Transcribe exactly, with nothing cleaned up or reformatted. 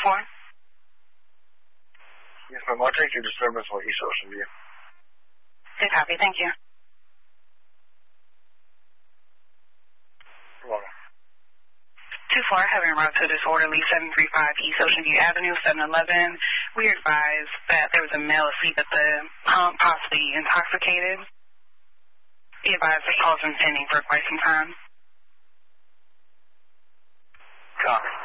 four? Yes, ma'am. I'll take your disturbance for East Ocean View. Good copy. Thank you. You're welcome. two four, having route to disorderly seven three five East Ocean View Avenue, seven eleven. We advised that there was a male asleep at the pump, possibly intoxicated. He advised the call's been pending for quite some time. Copy.